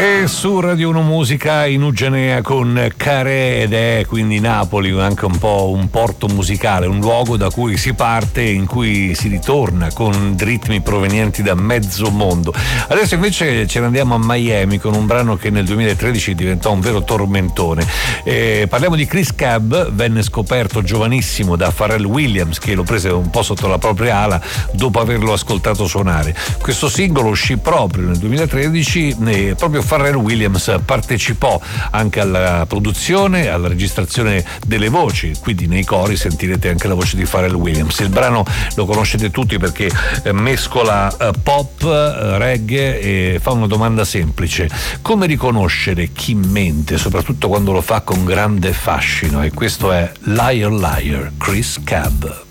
E su Radio 1 Musica in Ugenea con Carè, ed è quindi Napoli anche un po' un porto musicale, un luogo da cui si parte e in cui si ritorna con ritmi provenienti da mezzo mondo. Adesso invece ce ne andiamo a Miami con un brano che nel 2013 diventò un vero tormentone. Parliamo di Chris Cab, venne scoperto giovanissimo da Pharrell Williams, che lo prese un po' sotto la propria ala dopo averlo ascoltato suonare. Questo singolo uscì proprio nel 2013 e proprio Pharrell Williams partecipò anche alla produzione, alla registrazione delle voci, quindi nei cori sentirete anche la voce di Pharrell Williams. Il brano lo conoscete tutti perché mescola pop, reggae e fa una domanda semplice: come riconoscere chi mente, soprattutto quando lo fa con grande fascino? E questo è Liar Liar, Chris Cab.